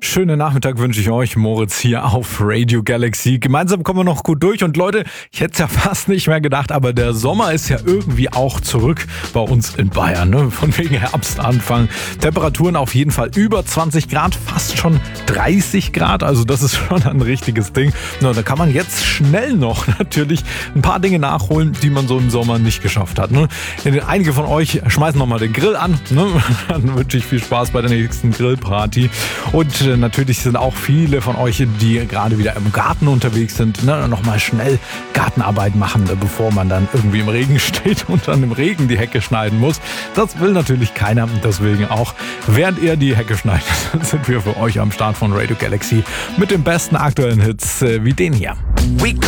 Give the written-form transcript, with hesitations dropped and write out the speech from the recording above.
Schönen Nachmittag wünsche ich euch, Moritz hier auf Radio Galaxy. Gemeinsam kommen wir noch gut durch und Leute, ich hätte es ja fast nicht mehr gedacht, aber der Sommer ist ja irgendwie auch zurück bei uns in Bayern, ne? Von wegen Herbstanfang. Temperaturen auf jeden Fall über 20 Grad, fast schon 30 Grad, also das ist schon ein richtiges Ding. Na, da kann man jetzt schnell noch natürlich ein paar Dinge nachholen, die man so im Sommer nicht geschafft hat. Ne? Einige von euch schmeißen nochmal den Grill an, ne? Dann wünsche ich viel Spaß bei der nächsten Grillparty. Und natürlich sind auch viele von euch, die gerade wieder im Garten unterwegs sind, ne, nochmal schnell Gartenarbeit machen, bevor man dann irgendwie im Regen steht und dann im Regen die Hecke schneiden muss. Das will natürlich keiner. Deswegen auch, während ihr die Hecke schneidet, sind wir für euch am Start von Radio Galaxy mit den besten aktuellen Hits wie den hier. We